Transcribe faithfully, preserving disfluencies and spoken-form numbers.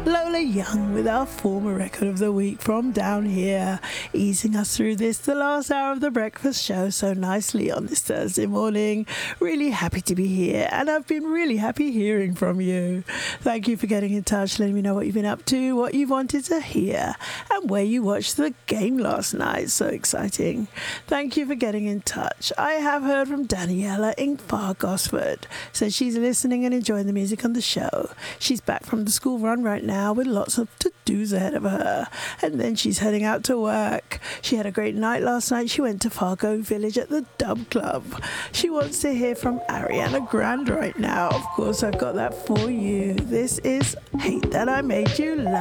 Lola Young with our former record of the week from Down Here, easing us through this, the last hour of the breakfast show, so nicely on this Thursday morning. Really happy to be here, and I've been really happy hearing from you. Thank you for getting in touch, letting me know what you've been up to, what you wanted to hear, and where you watched the game last night. So exciting. Thank you for getting in touch. I have heard from Daniela in Far Gosford. Says she's listening and enjoying the music on the show. She's back from the school run right now with lots of to-dos ahead of her. And then she's heading out to work. She had a great night last night. She went to Fargo Village at the Dub Club. She wants to hear from Ariana Grande right now. Of course, I've got that for you. This is Hate That I Made You Laugh.